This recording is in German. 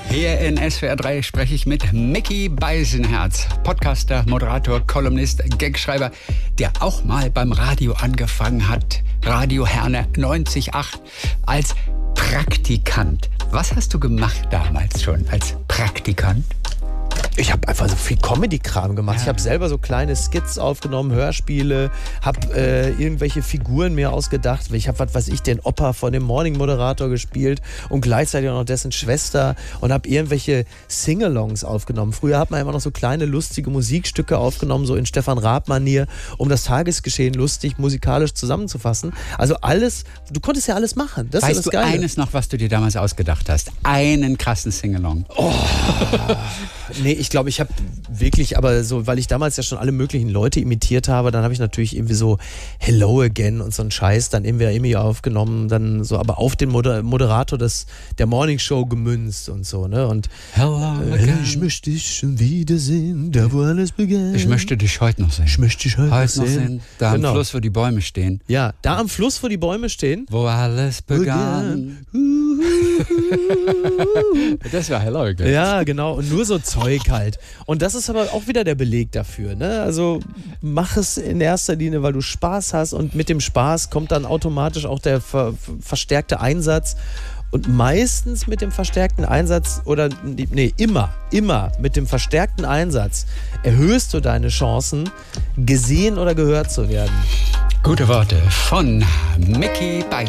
Hier in SWR 3 spreche ich mit Micky Beisenherz, Podcaster, Moderator, Kolumnist, Gagschreiber, der auch mal beim Radio angefangen hat. Radio Herne 90.8 als Praktikant. Was hast du gemacht damals schon als Praktikant? Ich habe einfach so viel Comedy-Kram gemacht. Ja. Ich habe selber so kleine Skits aufgenommen, Hörspiele, habe irgendwelche Figuren mir ausgedacht. Ich habe, was weiß ich, den Opa von dem Morning-Moderator gespielt und gleichzeitig auch noch dessen Schwester und habe irgendwelche Sing-Alongs aufgenommen. Früher hat man immer noch so kleine, lustige Musikstücke aufgenommen, so in Stefan Raab-Manier, um das Tagesgeschehen lustig, musikalisch zusammenzufassen. Also alles, du konntest ja alles machen. Das ist das Geile. Weißt du eines noch, was du dir damals ausgedacht hast? Einen krassen Sing-Along. Oh, nee, ich glaube, ich habe wirklich, aber so, weil ich damals ja schon alle möglichen Leute imitiert habe, dann habe ich natürlich irgendwie so Hello Again und so einen Scheiß dann irgendwie aufgenommen, dann so, aber auf den Moderator der Morning Show gemünzt und so, ne? Und ich möchte dich schon wiedersehen, da wo alles begann. Ich möchte dich heute noch sehen. Ich möchte dich heute noch sehen. Da am Fluss, wo die Bäume stehen. Ja, da am Fluss, wo die Bäume stehen. Wo alles begann. Das war Hello Again. Ja, genau. Und nur so Zeug halt. Und das ist aber auch wieder der Beleg dafür, ne? Also mach es in erster Linie, weil du Spaß hast und mit dem Spaß kommt dann automatisch auch der verstärkte Einsatz. Und meistens mit dem verstärkten Einsatz immer mit dem verstärkten Einsatz erhöhst du deine Chancen, gesehen oder gehört zu werden. Gute Worte von Micky Beisenherz.